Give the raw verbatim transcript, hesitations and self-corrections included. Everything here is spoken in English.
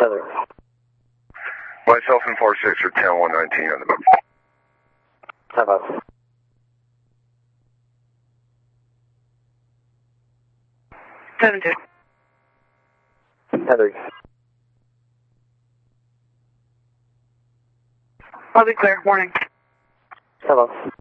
Heather. Myself and four six are ten one nineteen on the move. Have us. seven two. Heather. I'll be clear. Warning. Have us.